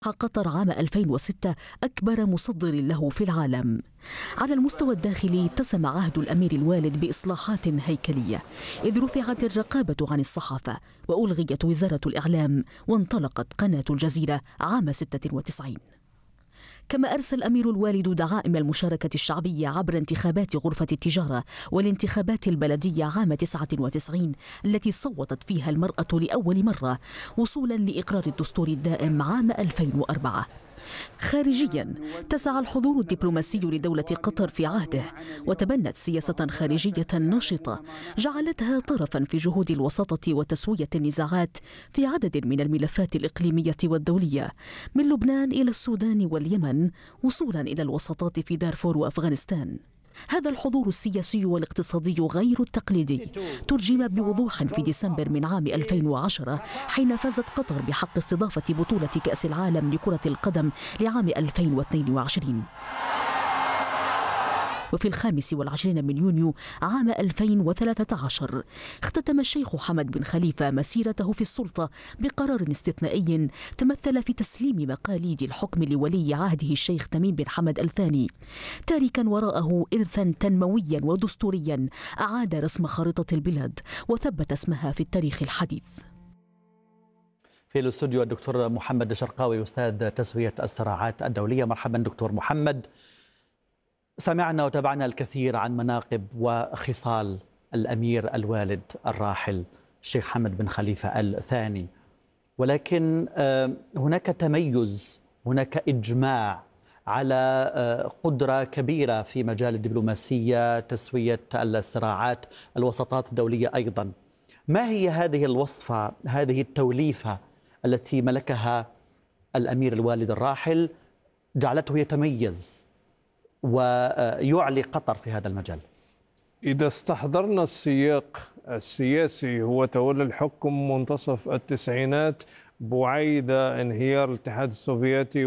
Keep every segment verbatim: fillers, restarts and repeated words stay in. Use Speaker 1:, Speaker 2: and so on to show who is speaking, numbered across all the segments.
Speaker 1: قطر عام ألفين وستة أكبر مصدر له في العالم. على المستوى الداخلي اتسم عهد الأمير الوالد بإصلاحات هيكلية، إذ رفعت الرقابة عن الصحافة وألغيت وزارة الإعلام وانطلقت قناة الجزيرة عام ستة وتسعين. كما أرسى الأمير الوالد دعائم المشاركة الشعبية عبر انتخابات غرفة التجارة والانتخابات البلدية عام تسعة وتسعين التي صوتت فيها المرأة لأول مرة، وصولا لإقرار الدستور الدائم عام ألفين وأربعة. خارجيا تسعى الحضور الدبلوماسي لدولة قطر في عهده، وتبنت سياسة خارجية نشطة جعلتها طرفا في جهود الوساطة وتسوية النزاعات في عدد من الملفات الإقليمية والدولية، من لبنان إلى السودان واليمن وصولا إلى الوساطات في دارفور وأفغانستان. هذا الحضور السياسي والاقتصادي غير التقليدي ترجم بوضوح في ديسمبر من عام ألفين وعشرة، حين فازت قطر بحق استضافة بطولة كأس العالم لكرة القدم لعام ألفين واثنين وعشرين. وفي الخامس والعشرين من يونيو عام ألفين وثلاثة عشر اختتم الشيخ حمد بن خليفة مسيرته في السلطة بقرار استثنائي تمثل في تسليم مقاليد الحكم لولي عهده الشيخ تميم بن حمد الثاني، تاركا وراءه إرثا تنمويا ودستوريا أعاد رسم خارطة البلاد وثبت اسمها في التاريخ الحديث.
Speaker 2: في الاستوديو الدكتور محمد الشرقاوي، أستاذ تسوية الصراعات الدولية. مرحبا دكتور محمد. سمعنا وتابعنا الكثير عن مناقب وخصال الأمير الوالد الراحل الشيخ حمد بن خليفة الثاني، ولكن هناك تميز، هناك إجماع على قدرة كبيرة في مجال الدبلوماسية، تسوية الصراعات، الوساطات الدولية أيضا. ما هي هذه الوصفة، هذه التوليفة التي ملكها الأمير الوالد الراحل جعلته يتميز ويعلي قطر في هذا المجال؟
Speaker 3: إذا استحضرنا السياق السياسي، هو تولى الحكم منتصف التسعينات بعيد انهيار الاتحاد السوفيتي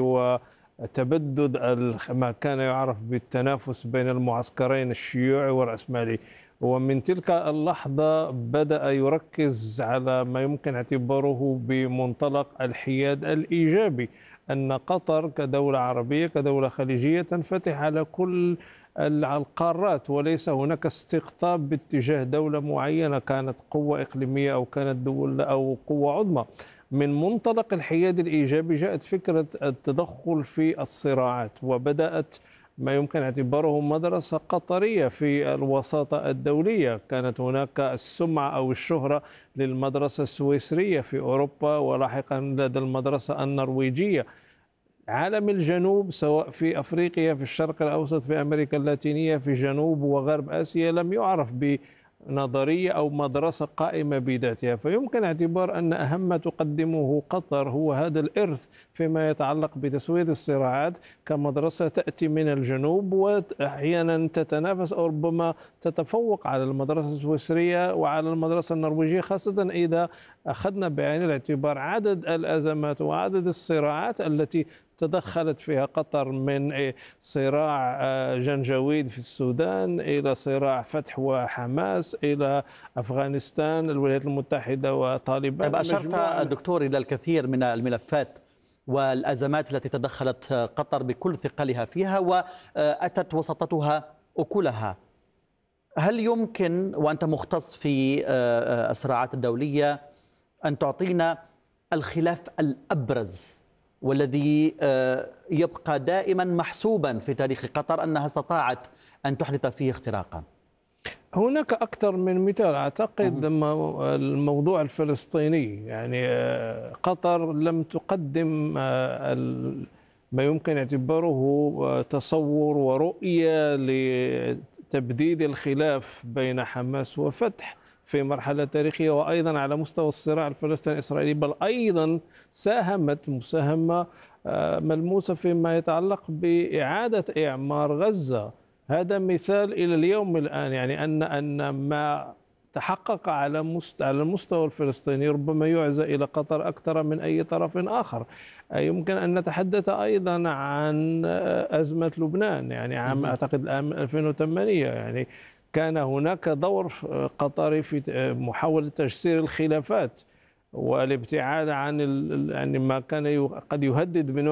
Speaker 3: وتبدد ما كان يعرف بالتنافس بين المعسكرين الشيوعي والرأسمالي، ومن تلك اللحظة بدأ يركز على ما يمكن اعتباره بمنطلق الحياد الإيجابي، أن قطر كدولة عربية كدولة خليجية تنفتح على كل القارات، وليس هناك استقطاب باتجاه دولة معينة كانت قوة إقليمية أو كانت دولة أو قوة عظمى. من منطلق الحياد الإيجابي جاءت فكرة التدخل في الصراعات، وبدأت ما يمكن اعتباره مدرسة قطرية في الوساطة الدولية. كانت هناك السمعة أو الشهرة للمدرسة السويسرية في أوروبا، ولاحقا لدى المدرسة النرويجية. عالم الجنوب سواء في أفريقيا، في الشرق الأوسط، في أمريكا اللاتينية، في جنوب وغرب آسيا لم يعرف بنظرية أو مدرسة قائمة بذاتها، فيمكن اعتبار أن أهم ما تقدمه قطر هو هذا الإرث فيما يتعلق بتسوية الصراعات كمدرسة تأتي من الجنوب وأحيانا تتنافس أو ربما تتفوق على المدرسة السويسرية وعلى المدرسة النرويجية، خاصة إذا أخذنا بعين الاعتبار عدد الأزمات وعدد الصراعات التي تدخلت فيها قطر، من صراع جنجويد في السودان إلى صراع فتح وحماس إلى أفغانستان، الولايات المتحدة وطالبان.
Speaker 2: طيب، أشرت الدكتور إلى الكثير من الملفات والأزمات التي تدخلت قطر بكل ثقلها فيها وأتت وسطتها أكلها. هل يمكن، وأنت مختص في الصراعات الدولية، أن تعطينا الخلاف الأبرز والذي يبقى دائما محسوبا في تاريخ قطر أنها استطاعت أن تحدث فيه اختراقا؟
Speaker 3: هناك أكثر من مثال. أعتقد الموضوع الفلسطيني، يعني قطر لم تقدم ما يمكن اعتباره تصور ورؤية لتبديد الخلاف بين حماس وفتح في مرحلة تاريخية، وأيضا على مستوى الصراع الفلسطيني الإسرائيلي، بل أيضا ساهمت مساهمة ملموسة فيما يتعلق بإعادة إعمار غزة. هذا مثال إلى اليوم الآن، يعني أن أن ما تحقق على على المستوى الفلسطيني ربما يعزى إلى قطر أكثر من أي طرف آخر. يمكن أن نتحدث أيضا عن أزمة لبنان، يعني عام أعتقد العام ألفين وثمانية، يعني كان هناك دور قطري في محاولة تجسير الخلافات والابتعاد عن يعني ما كان قد يهدد بنوع